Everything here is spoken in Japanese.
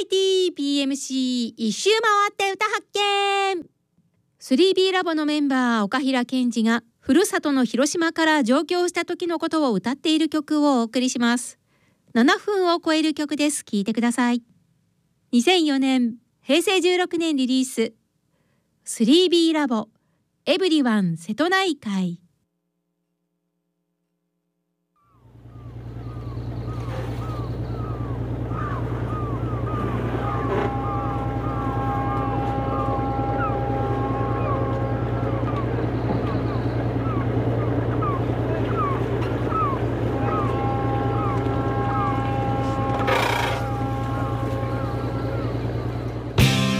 PMC 一周回って歌発見。 3B ラボのメンバー岡平健二がふるさとの広島から上京した時のことを歌っている曲をお送りします。7分を超える曲です。聴いてください。2004年平成16年リリース 3B ラボエブリワン瀬戸内海。